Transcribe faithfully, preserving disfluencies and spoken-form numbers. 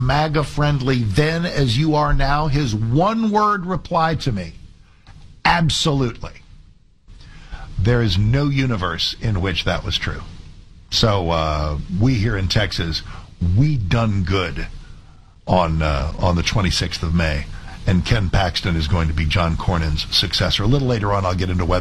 MAGA friendly then as you are now? His one-word reply to me, absolutely. There is no universe in which that was true. So uh, we here in Texas, we done good on uh, on the twenty-sixth of May. And Ken Paxton is going to be John Cornyn's successor. A little later on, I'll get into weather.